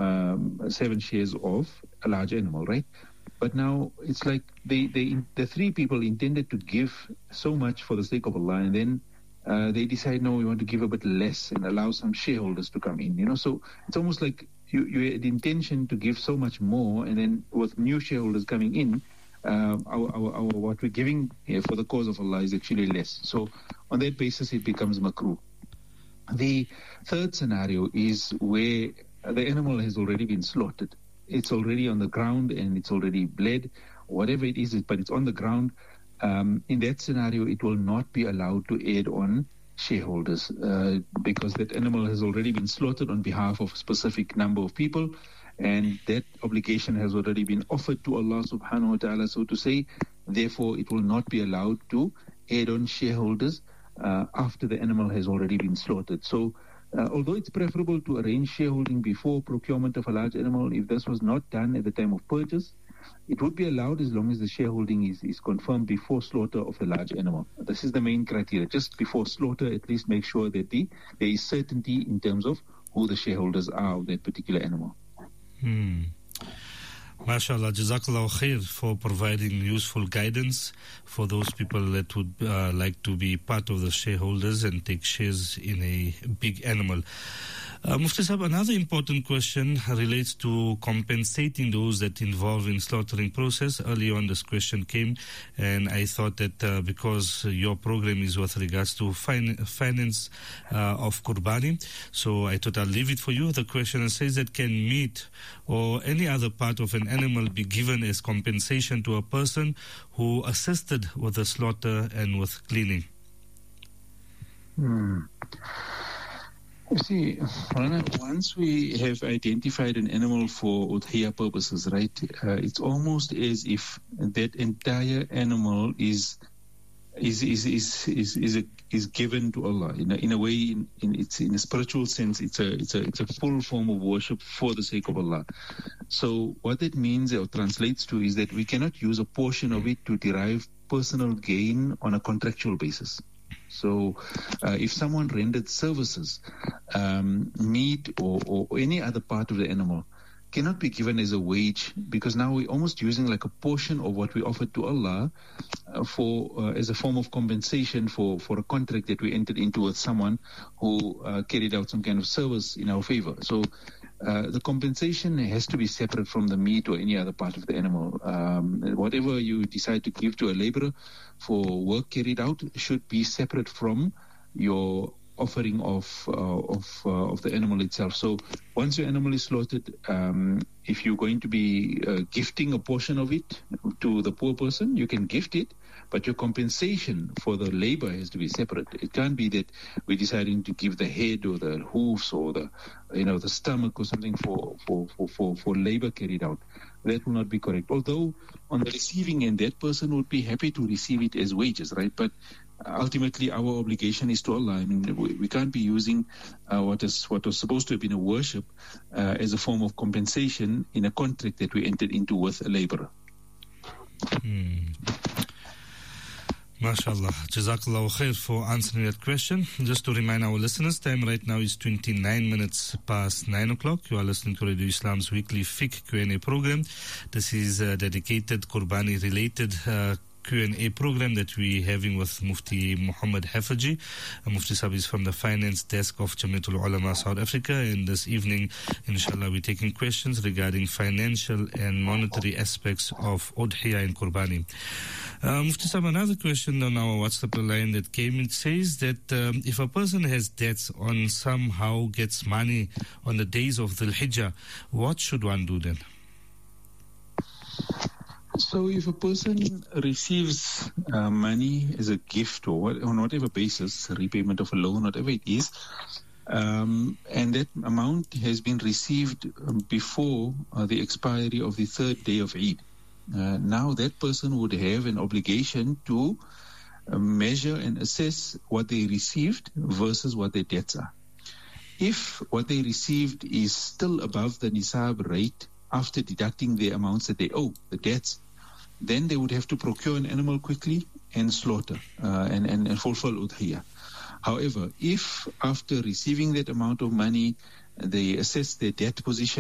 7 shares of a large animal, right? But now it's like the 3 people intended to give so much for the sake of Allah, and then they decide, no, we want to give a bit less and allow some shareholders to come in, So it's almost like you had the intention to give so much more, and then with new shareholders coming in, what we're giving for the cause of Allah is actually less. So on that basis, it becomes makruh. The third scenario is where the animal has already been slaughtered. It's already on the ground and it's already bled, whatever it is, but it's on the ground. In that scenario, it will not be allowed to add on shareholders because that animal has already been slaughtered on behalf of a specific number of people, and that obligation has already been offered to Allah subhanahu wa ta'ala, so to say. Therefore, it will not be allowed to add on shareholders after the animal has already been slaughtered. So although it's preferable to arrange shareholding before procurement of a large animal, if this was not done at the time of purchase, it would be allowed as long as the shareholding is confirmed before slaughter of the large animal. This is the main criteria. Just before slaughter, at least make sure that there is certainty in terms of who the shareholders are of that particular animal. MashaAllah, Jazakallah khair for providing useful guidance for those people that would like to be part of the shareholders and take shares in a big animal. Mufti Sahib, another important question relates to compensating those that involve in slaughtering process. Early on this question came, and I thought that because your program is with regards to finance of Qurbani, so I thought I'll leave it for you. The question says that can meat or any other part of an animal be given as compensation to a person who assisted with the slaughter and with cleaning? You see, once we have identified an animal for udhiyah purposes, right, it's almost as if that entire animal is given to Allah in a way. In a spiritual sense, it's a full form of worship for the sake of Allah. So what that means or translates to is that we cannot use a portion of it to derive personal gain on a contractual basis. So if someone rendered services, meat or any other part of the animal cannot be given as a wage, because now we're almost using like a portion of what we offered to Allah for as a form of compensation for a contract that we entered into with someone who carried out some kind of service in our favor. So the compensation has to be separate from the meat or any other part of the animal. Whatever you decide to give to a laborer for work carried out should be separate from your offering of the animal itself. So once your animal is slaughtered, if you're going to be gifting a portion of it to the poor person, you can gift it, but your compensation for the labor has to be separate. It can't be that we're deciding to give the head or the hoofs or the stomach or something for labor carried out. That will not be correct. Although on the receiving end, that person would be happy to receive it as wages, right? But ultimately, our obligation is to Allah. I mean, we can't be using what was supposed to have been a worship as a form of compensation in a contract that we entered into with a laborer. MashaAllah. Jazakallah khair for answering that question. Just to remind our listeners, time right now is 29 minutes past 9 o'clock. You are listening to Radio Islam's weekly fiqh Q&A program. This is a dedicated Qurbani related Q&A program that we're having with Mufti Muhammad Hafaji. Mufti Sahib is from the finance desk of Jamiatul Ulama South Africa, and this evening, inshallah, we're taking questions regarding financial and monetary aspects of Udhiyah and Qurbani. Mufti Sahib, another question on our WhatsApp line that came, it says that if a person has debts on somehow gets money on the days of Dhul Hijjah, what should one do then? So if a person receives money as a gift or on whatever basis, repayment of a loan, whatever it is, and that amount has been received before the expiry of the third day of Eid, now that person would have an obligation to measure and assess what they received versus what their debts are. If what they received is still above the nisab rate after deducting the amounts that they owe, the debts, then they would have to procure an animal quickly and slaughter and fulfill udhiyah. However, if after receiving that amount of money, they assess their debt position